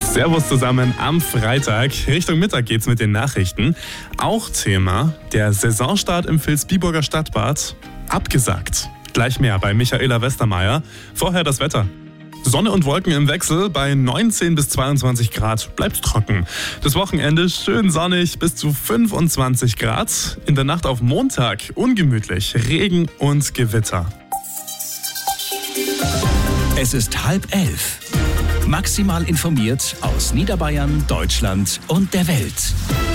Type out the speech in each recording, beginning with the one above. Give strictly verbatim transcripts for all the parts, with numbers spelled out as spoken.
Servus zusammen am Freitag. Richtung Mittag geht's mit den Nachrichten. Auch Thema, der Saisonstart im Vilsbiburger Stadtbad abgesagt. Gleich mehr bei Michaela Westermeier. Vorher das Wetter. Sonne und Wolken im Wechsel, bei neunzehn bis zweiundzwanzig Grad bleibt trocken. Das Wochenende schön sonnig bis zu fünfundzwanzig Grad. In der Nacht auf Montag ungemütlich, Regen und Gewitter. Es ist halb elf. Maximal informiert aus Niederbayern, Deutschland und der Welt.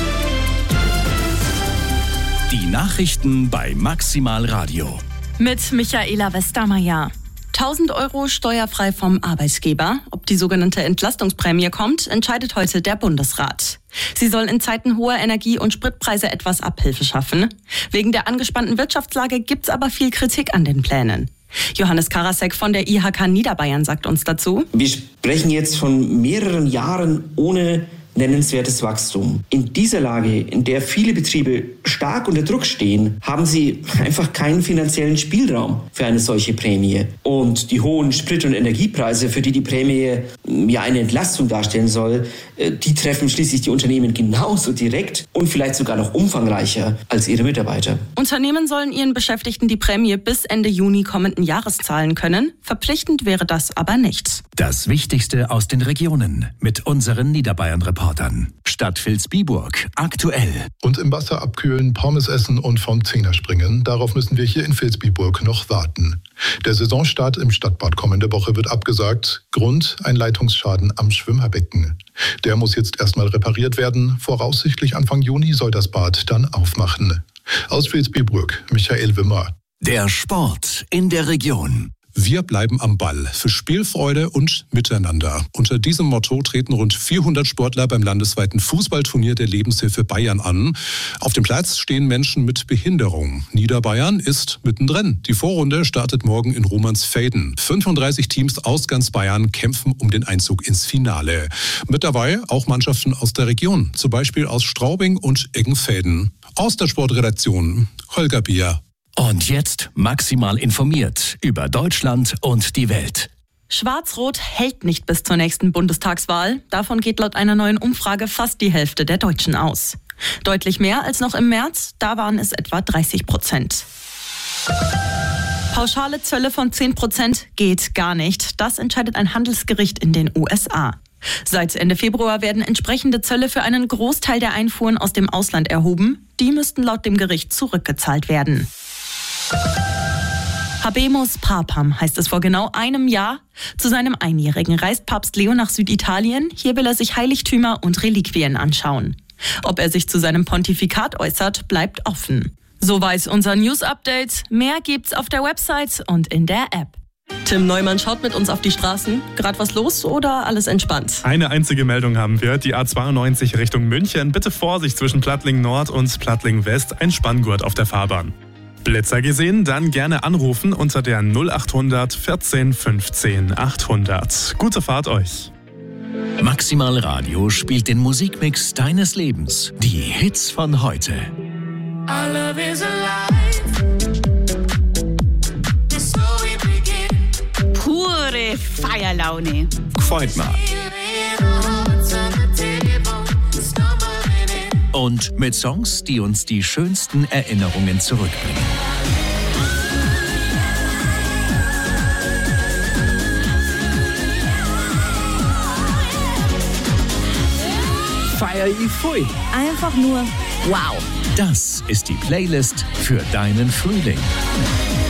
Die Nachrichten bei Maximal Radio. Mit Michaela Westermeier. tausend Euro steuerfrei vom Arbeitgeber. Ob die sogenannte Entlastungsprämie kommt, entscheidet heute der Bundesrat. Sie soll in Zeiten hoher Energie- und Spritpreise etwas Abhilfe schaffen. Wegen der angespannten Wirtschaftslage gibt's aber viel Kritik an den Plänen. Johannes Karasek von der I H K Niederbayern sagt uns dazu: Wir sprechen jetzt von mehreren Jahren ohne nennenswertes Wachstum. In dieser Lage, in der viele Betriebe stark unter Druck stehen, haben sie einfach keinen finanziellen Spielraum für eine solche Prämie. Und die hohen Sprit- und Energiepreise, für die die Prämie ja eine Entlastung darstellen soll, die treffen schließlich die Unternehmen genauso direkt und vielleicht sogar noch umfangreicher als ihre Mitarbeiter. Unternehmen sollen ihren Beschäftigten die Prämie bis Ende Juni kommenden Jahres zahlen können. Verpflichtend wäre das aber nicht. Das Wichtigste aus den Regionen mit unseren Niederbayern-Reportern. Stadt Vilsbiburg aktuell. Und im Wasser abkühlen, Pommes essen und vom Zehner springen. Darauf müssen wir hier in Vilsbiburg noch warten. Der Saisonstart im Stadtbad kommende Woche wird abgesagt. Grund: ein Leitungsschaden am Schwimmerbecken. Der muss jetzt erstmal repariert werden. Voraussichtlich Anfang Juni soll das Bad dann aufmachen. Aus Vilsbiburg, Michael Wimmer. Der Sport in der Region. Wir bleiben am Ball für Spielfreude und Miteinander. Unter diesem Motto treten rund vierhundert Sportler beim landesweiten Fußballturnier der Lebenshilfe Bayern an. Auf dem Platz stehen Menschen mit Behinderung. Niederbayern ist mittendrin. Die Vorrunde startet morgen in Romansfelden. fünfunddreißig Teams aus ganz Bayern kämpfen um den Einzug ins Finale. Mit dabei auch Mannschaften aus der Region, zum Beispiel aus Straubing und Eggenfelden. Aus der Sportredaktion Holger Bier. Und jetzt maximal informiert über Deutschland und die Welt. Schwarz-Rot hält nicht bis zur nächsten Bundestagswahl. Davon geht laut einer neuen Umfrage fast die Hälfte der Deutschen aus. Deutlich mehr als noch im März, da waren es etwa dreißig Prozent. Pauschale Zölle von zehn Prozent geht gar nicht. Das entscheidet ein Handelsgericht in den U S A. Seit Ende Februar werden entsprechende Zölle für einen Großteil der Einfuhren aus dem Ausland erhoben. Die müssten laut dem Gericht zurückgezahlt werden. Habemus Papam heißt es vor genau einem Jahr. Zu seinem Einjährigen reist Papst Leo nach Süditalien. Hier will er sich Heiligtümer und Reliquien anschauen. Ob er sich zu seinem Pontifikat äußert, bleibt offen. So weiß unser News-Update. Mehr gibt's auf der Website und in der App. Tim Neumann schaut mit uns auf die Straßen. Gerade was los oder alles entspannt? Eine einzige Meldung haben wir. Die A zweiundneunzig Richtung München. Bitte Vorsicht zwischen Plattling Nord und Plattling West. Ein Spanngurt auf der Fahrbahn. Blitzer gesehen? Dann gerne anrufen unter der null achthundert vierzehn fünfzehn achthundert. Gute Fahrt euch. Maximal Radio spielt den Musikmix deines Lebens. Die Hits von heute. Pure Feierlaune. Gefällt mir. Und mit Songs, die uns die schönsten Erinnerungen zurückbringen. Feier ich voll. Einfach nur wow. Das ist die Playlist für deinen Frühling.